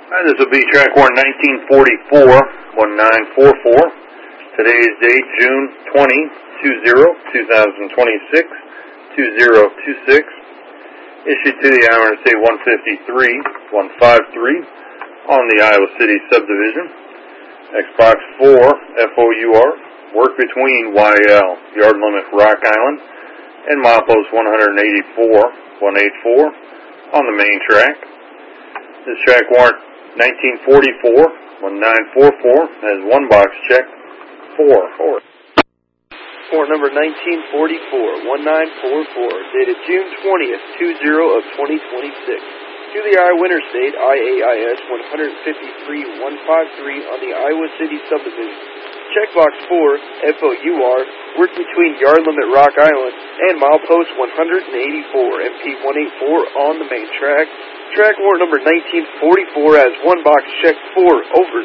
This will be track warrant 1944, 1944. Today's date, June 2026, 2026. Issued to the Iowa State 153, 153 on the Iowa City subdivision. Xbox 4, FOUR, work between YL, yard limit Rock Island, and milepost 184, 184 on the main track. This track warrant 1944, 1944 has one box check, 4. Warrant number 1944, 1944, dated June 20th, 2026. To the Iowa Interstate, IAIS 153-153 on the Iowa City subdivision. Checkbox 4, FOUR, work between yard limit Rock Island and milepost 184, MP 184 on the main track. Track warrant number 1944 has one box check, 4, over.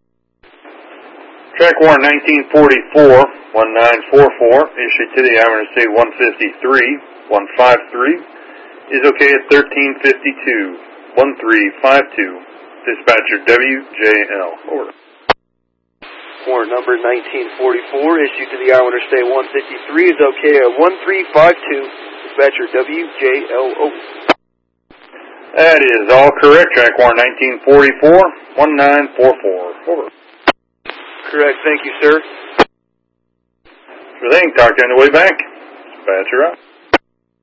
Track warrant 1944, 1944, issued to the Iowa State 153, 153, is okay at 1352, 1352. Dispatcher WJL, over. Warrant number 1944, issued to the Iowa Interstate 153, is okay at 1352. Dispatcher WJL, over. That is all correct. Track warrant 1944, 1944, over. Correct, thank you, sir. Sure thing. Talk to you on the way back. Dispatcher out.